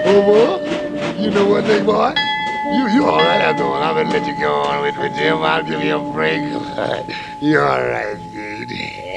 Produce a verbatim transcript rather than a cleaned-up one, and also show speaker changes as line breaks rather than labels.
Over. You know what, big boy? You you all right after all. I'm gonna let you go on with, with Jim. I'll give you a break. You all right, dude?